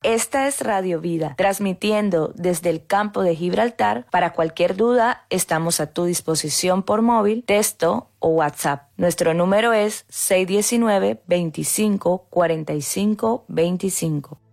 Esta es Radio Vida, transmitiendo desde el campo de Gibraltar. Para cualquier duda, estamos a tu disposición por móvil, texto o WhatsApp. Nuestro número es 619-25-45-25.